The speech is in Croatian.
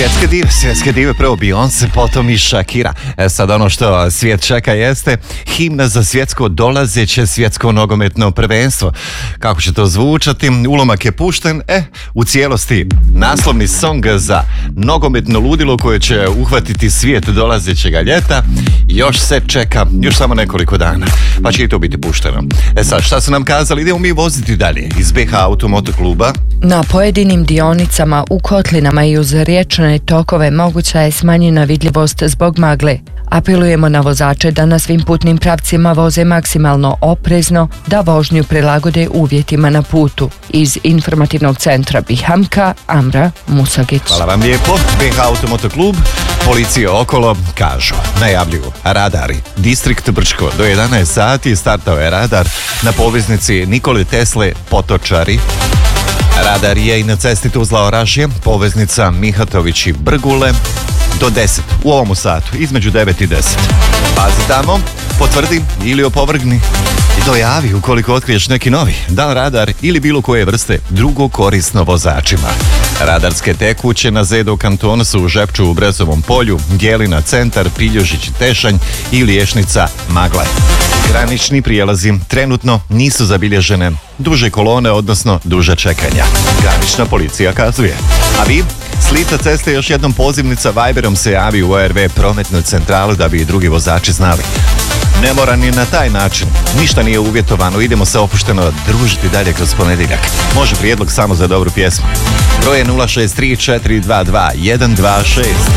Svjetske dive, prvo Beyoncé, potom i Shakira. Sad ono što svijet čeka jeste himna za svjetsko dolazeće svjetsko nogometno prvenstvo. Kako će to zvučati? Ulomak je pušten, u cijelosti naslovni song za nogometno ludilo koje će uhvatiti svijet dolazećega ljeta. Još se čeka, još samo nekoliko dana, pa će i to biti pušteno. Sad, šta su nam kazali? Idemo mi voziti dalje iz BH Automoto kluba. Na pojedinim dionicama u kotlinama i uz riječne tokove moguća je smanjena vidljivost zbog magle. Apelujemo na vozače da na svim putnim pravcima voze maksimalno oprezno, da vožnju prilagode uvjetima na putu. Iz informativnog centra Bihamka, Amra Musagić. Hvala vam lijepo. BH Automoto klub, policije okolo kažu, najavljuju radari. Distrikt Brčko, do 11 sati startao je radar na poveznici Nikole Tesle Potočari. Radar je i na cesti Tuzla Orašje, poveznica Mihatović i Brgule, do 10, u ovom satu, između 9 i 10. Pazi tamo, potvrdi ili opovrgni i dojavi ukoliko otkriješ neki novi dan radar ili bilo koje vrste drugo korisno vozačima. Radarske tekuće na Zedo kantonu su u Žepču u Brezovom polju, Gjelina centar, Piljužić Tešanj i Liješnica Magle. Granični prijelazi trenutno nisu zabilježene duže kolone, odnosno duže čekanja. Granična policija kazuje. A vi, s lica ceste još jednom pozivnica Viberom se javi u ORV prometnu centralu da bi i drugi vozači znali. Ne mora ni na taj način, ništa nije uvjetovano, idemo se opušteno družiti dalje kroz ponedjeljak. Može prijedlog samo za dobru pjesmu. Broj je 063 422 126.